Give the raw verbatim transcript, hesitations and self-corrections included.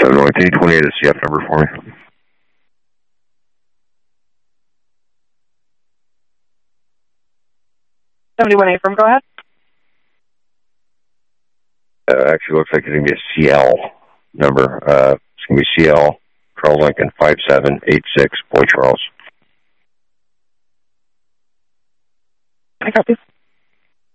seven one, can you twenty-eight a C F number for me? seventy-one A from, go ahead. Uh, actually, looks like it's going to be a C L number. Uh, it's going to be C L, Charles Lincoln, five seven eight six, Boy Charles. I copy.